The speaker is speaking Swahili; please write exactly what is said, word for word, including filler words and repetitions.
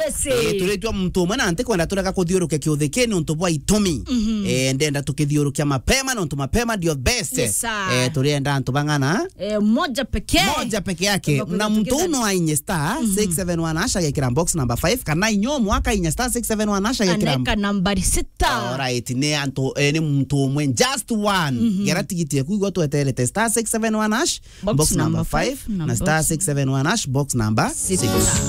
eh turetwa mtu mwana ante kwenda tureka kuthiurukia kiuthikeni untu bwa itomi eh ndenda tukithiurukia mapema na untu mapema ndio best eh turenda antu bangana eh moja pekee moja peke yake na mtu uno ainye star six seven one asha gekira box number five kana inyo mwaka inye star six seven one asha gekira aneka nambari sita. Alright ni antu eh, ni mtu mwen just one gera tigiti kuigo tweterete star six seven one ash box number five na star six seven one ash box number six.